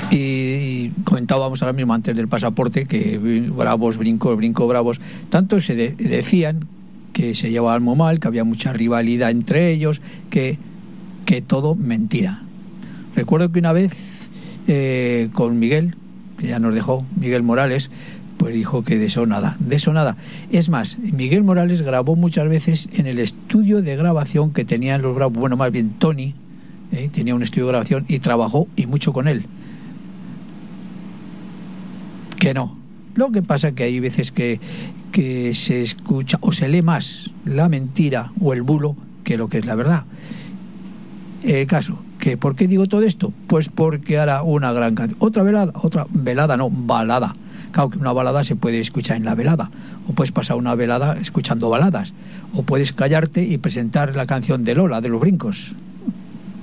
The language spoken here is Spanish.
Y comentábamos ahora mismo antes del pasaporte que bravos, brinco, bravos. Tanto se decían que se llevaban muy mal, que había mucha rivalidad entre ellos, que todo mentira. Recuerdo que una vez con Miguel, que ya nos dejó, Miguel Morales, pues dijo que de eso nada. Es más, Miguel Morales grabó muchas veces en el estudio de grabación que tenían los Bravos, bueno, más bien Tony, tenía un estudio de grabación y trabajó y mucho con él. Que no. Lo que pasa que hay veces que se escucha o se lee más la mentira o el bulo que lo que es la verdad. El caso, que ¿por qué digo todo esto? Pues porque hará una gran canción. Balada. Claro que una balada se puede escuchar en la velada, o puedes pasar una velada escuchando baladas, o puedes callarte y presentar la canción de Lola, de los Brincos.